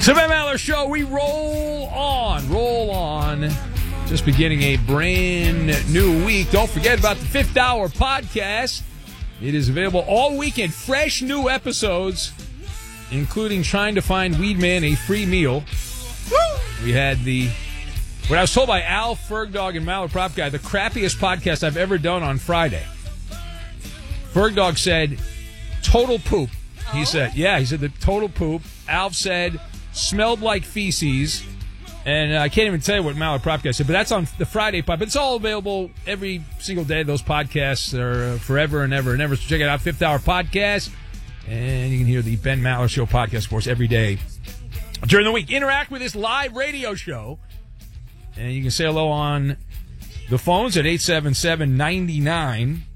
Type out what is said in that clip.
The Ben Maller Show, we roll on. Just beginning a brand new week. Don't forget about the Fifth Hour podcast. It is available all weekend. Fresh new episodes, including trying to find Weedman a free meal. We had what I was told by Al Fergdog and Maller Prop Guy, the crappiest podcast I've ever done on Friday. Fergdog said, total poop. He said the total poop. Alf said, smelled like feces. And I can't even tell you what Maller Prop Guy said, but that's on the Friday pod. But it's all available every single day. Those podcasts are forever and ever and ever. So check it out, Fifth Hour Podcast. And you can hear the Ben Maller Show podcast, of course, every day during the week. Interact with this live radio show. And you can say hello on the phones at 877-99